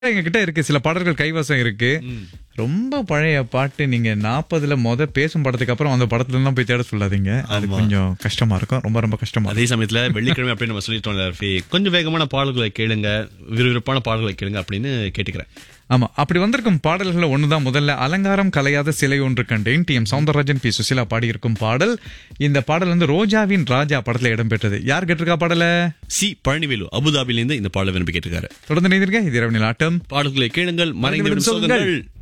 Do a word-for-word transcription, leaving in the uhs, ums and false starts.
எங்க கிட்ட இருக்கு சில பாடல்கள் கைவசம் இருக்கு. ரொம்ப பழைய பாட்டு நீங்க நாற்பதுல மொத பேசும் படத்துக்கு அப்புறம் அந்த படத்துல எல்லாம் போய் தேட சொல்லாதீங்க. அது கொஞ்சம் கஷ்டமா இருக்கும், ரொம்ப ரொம்ப கஷ்டமா. அதே சமயத்துல வெள்ளிக்கிழமை அப்படின்னு நம்ம சொல்லிட்டோம் ரஃபி, கொஞ்சம் வேகமான பாடல்களை கேளுங்க, விறுவிறுப்பான பாடல்களை கேளுங்க அப்படின்னு கேட்டுக்கிறேன். ஆமா, அப்படி வந்திருக்கும் பாடல்கள் ஒண்ணுதான். முதல்ல அலங்காரம் கலையாத சிலை ஒன்று கண்டேன், D M Soundararajan, B Susheela பாடியிருக்கும் பாடல். இந்த பாடல் வந்து ரோஜாவின் ராஜா படத்துல இடம்பெற்றது. யார் கேட்டிருக்கா பாடல? சி பழனிவேலு அபுதாபிலிருந்து இந்த பாடலை விரும்பி கேட்டிருக்காரு. தொடர்ந்து நேர்ந்திருக்க இது இரவு நில ஆட்டம். பாடல்களை கேளுங்கள், மறைந்து விடும் சோகங்கள்.